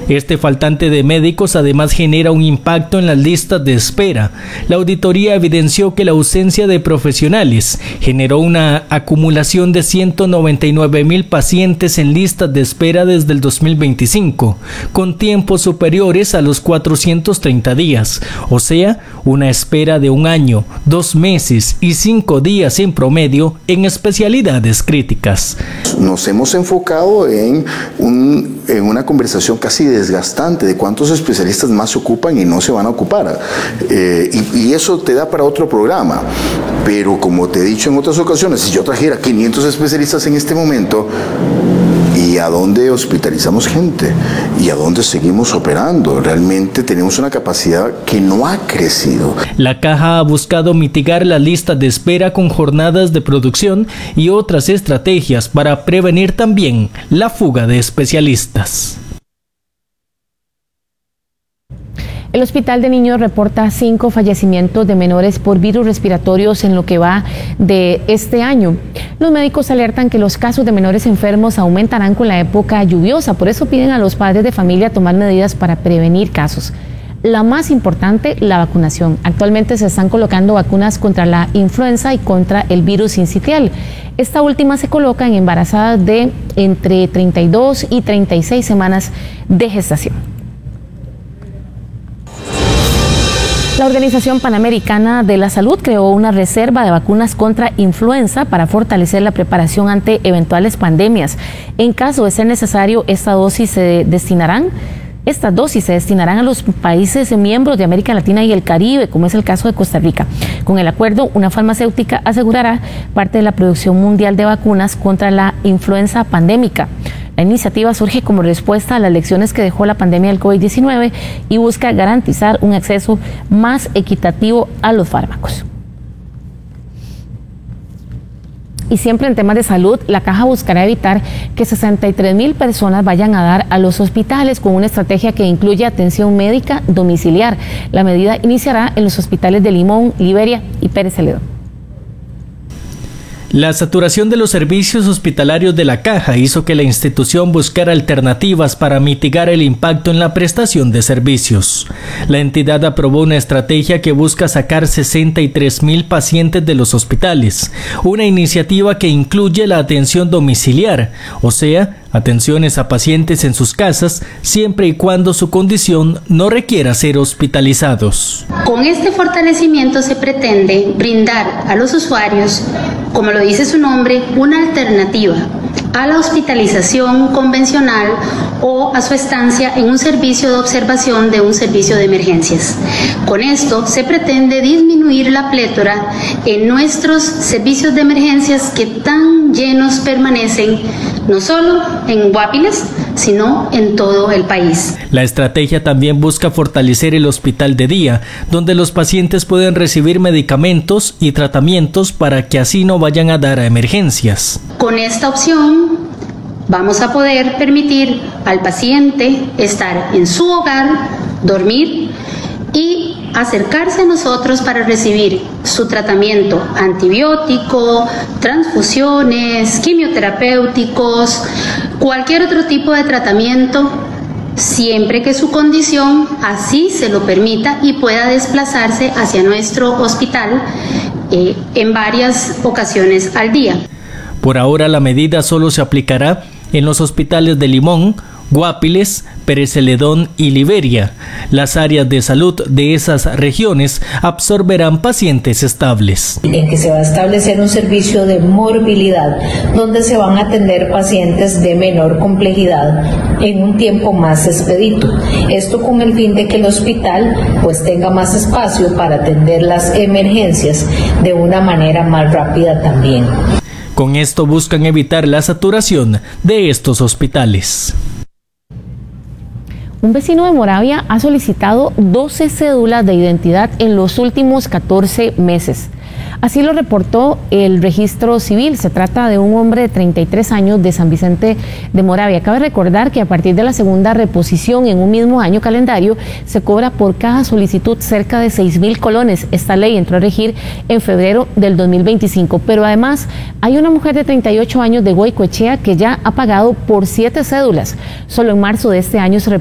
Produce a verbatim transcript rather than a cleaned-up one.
Este faltante de médicos además genera un impacto en las listas de espera. La auditoría evidenció que la ausencia de profesionales generó una acumulación de ciento noventa y nueve mil pacientes en listas de espera desde el dos mil veinticinco, con tiempos superiores a los cuatrocientos treinta días, o sea, una espera de un año, dos meses y cinco días en promedio en especialidades críticas. Nos hemos enfocado en, un, en una conversación casi desgastante de cuántos especialistas más se ocupan y no se van a ocupar. Eh, y, y eso te da para otro programa. Pero como te he dicho en otras ocasiones, si yo trajera quinientos especialistas en este momento, ¿y a dónde hospitalizamos gente? ¿Y a dónde seguimos operando? Realmente tenemos una capacidad que no ha crecido. La Caja ha buscado mitigar la lista de espera con jornadas de producción y otras estrategias para prevenir también la fuga de especialistas. El Hospital de Niños reporta cinco fallecimientos de menores por virus respiratorios en lo que va de este año. Los médicos alertan que los casos de menores enfermos aumentarán con la época lluviosa, por eso piden a los padres de familia tomar medidas para prevenir casos. La más importante, la vacunación. Actualmente se están colocando vacunas contra la influenza y contra el virus sincitial. Esta última se coloca en embarazadas de entre treinta y dos y treinta y seis semanas de gestación. La Organización Panamericana de la Salud creó una reserva de vacunas contra influenza para fortalecer la preparación ante eventuales pandemias. En caso de ser necesario, esta dosis se destinarán, estas dosis se destinarán a los países miembros de América Latina y el Caribe, como es el caso de Costa Rica. Con el acuerdo, una farmacéutica asegurará parte de la producción mundial de vacunas contra la influenza pandémica. La iniciativa surge como respuesta a las lecciones que dejó la pandemia del COVID diecinueve y busca garantizar un acceso más equitativo a los fármacos. Y siempre en temas de salud, la Caja buscará evitar que sesenta y tres mil personas vayan a dar a los hospitales con una estrategia que incluye atención médica domiciliar. La medida iniciará en los hospitales de Limón, Liberia y Pérez Celedón. La saturación de los servicios hospitalarios de la Caja hizo que la institución buscara alternativas para mitigar el impacto en la prestación de servicios. La entidad aprobó una estrategia que busca sacar sesenta y tres mil pacientes de los hospitales, una iniciativa que incluye la atención domiciliar, o sea, atenciones a pacientes en sus casas, siempre y cuando su condición no requiera ser hospitalizados. Con este fortalecimiento se pretende brindar a los usuarios, como lo dice su nombre, una alternativa a la hospitalización convencional o a su estancia en un servicio de observación de un servicio de emergencias. Con esto se pretende disminuir la plétora en nuestros servicios de emergencias que tan llenos permanecen, no solo en Guapiles, sino en todo el país. La estrategia también busca fortalecer el hospital de día, donde los pacientes pueden recibir medicamentos y tratamientos para que así no vayan a dar a emergencias. Con esta opción vamos a poder permitir al paciente estar en su hogar, dormir y acercarse a nosotros para recibir su tratamiento antibiótico, transfusiones, quimioterapéuticos, cualquier otro tipo de tratamiento, siempre que su condición así se lo permita y pueda desplazarse hacia nuestro hospital eh, en varias ocasiones al día. Por ahora la medida solo se aplicará en los hospitales de Limón, Guapiles, Pérez Celedón y Liberia. Las áreas de salud de esas regiones absorberán pacientes estables. En que se va a establecer un servicio de morbilidad donde se van a atender pacientes de menor complejidad en un tiempo más expedito. Esto con el fin de que el hospital pues tenga más espacio para atender las emergencias de una manera más rápida también. Con esto buscan evitar la saturación de estos hospitales. Un vecino de Moravia ha solicitado doce cédulas de identidad en los últimos catorce meses. Así lo reportó el registro civil. Se trata de un hombre de treinta y tres años de San Vicente de Moravia. Cabe recordar que a partir de la segunda reposición en un mismo año calendario se cobra por cada solicitud cerca de seis mil colones. Esta ley entró a regir en febrero del dos mil veinticinco. Pero además hay una mujer de treinta y ocho años de Goicoechea que ya ha pagado por siete cédulas. Solo en marzo de este año se